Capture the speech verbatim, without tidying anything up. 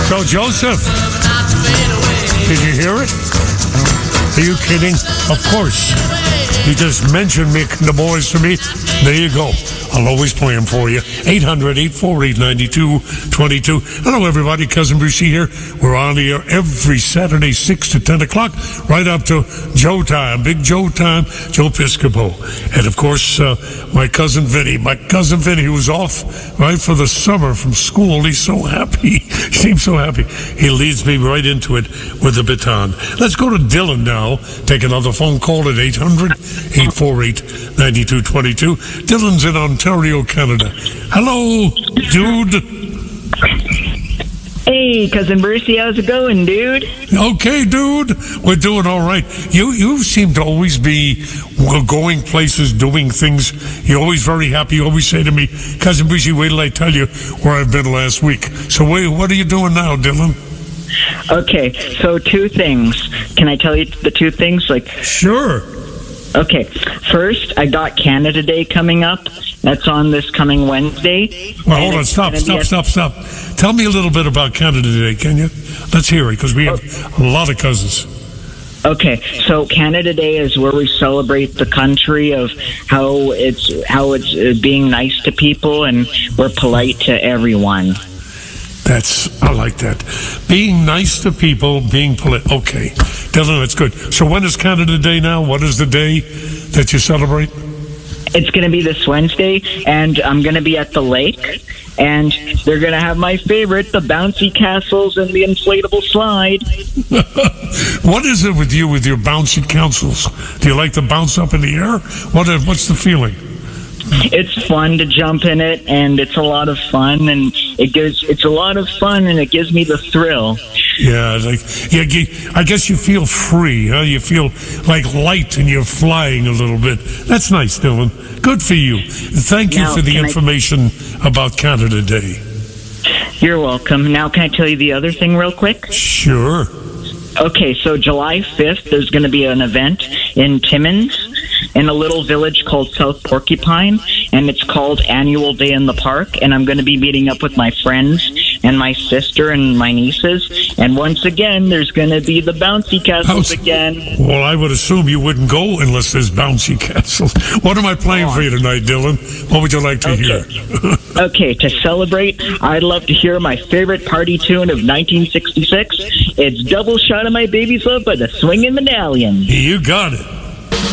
So, Joseph, did you hear it? Are you kidding? Of course. You just mentioned making the boys to me. There you go. I'll always play them for you. eight hundred, eight four eight, nine two two two. Hello, everybody. Cousin Brucey here. We're on the air every Saturday, six to ten o'clock, right up to Joe time. Big Joe time, Joe Piscopo. And, of course, uh, my cousin Vinny. My cousin Vinny, who was off right for the summer from school. He's so happy. He seems so happy. He leads me right into it with the baton. Let's go to Dylan now. Take another phone call at eight hundred, eight four eight, nine two two two. Dylan's in Ontario, Canada. Hello, dude. Hey, Cousin Brucey, how's it going, dude? Okay, dude. We're doing all right. You you seem to always be going places, doing things. You're always very happy. You always say to me, Cousin Brucey, wait till I tell you where I've been last week. So wait, what are you doing now, Dylan? Okay, so two things. Can I tell you the two things? Like, sure. Okay, first, I got Canada Day coming up. That's on this coming Wednesday. Well, hold on. Stop, stop, stop, stop. Tell me a little bit about Canada Day, can you? Let's hear it, because we have a lot of cousins. Okay, so Canada Day is where we celebrate the country of how it's how it's uh, being nice to people, and we're polite to everyone. That's, I like that. Being nice to people, being polite. Okay, Dylan, that's good. So when is Canada Day now? What is the day that you celebrate? It's going to be this Wednesday, and I'm going to be at the lake, and they're going to have my favorite, the bouncy castles and the inflatable slide. What is it with you with your bouncy castles? Do you like to bounce up in the air? What? What's the feeling? It's fun to jump in it, and it's a lot of fun, and it gives it's a lot of fun, and it gives me the thrill. Yeah, like yeah, I guess you feel free, huh? You feel like light, and you're flying a little bit. That's nice, Dylan. Good for you. Thank you now, for the information I... about Canada Day. You're welcome. Now, can I tell you the other thing real quick? Sure. Okay, so July fifth, there's going to be an event in Timmins, in a little village called South Porcupine, and it's called Annual Day in the Park, and I'm going to be meeting up with my friends and my sister and my nieces, and once again, there's going to be the bouncy castles Bouncy. again. Well, I would assume you wouldn't go unless there's bouncy castles. What am I playing for you tonight, Dylan? What would you like to okay. hear? Okay, to celebrate, I'd love to hear my favorite party tune of nineteen sixty-six. It's Double Shot of My Baby's Love by the Swingin' Medallions. You got it.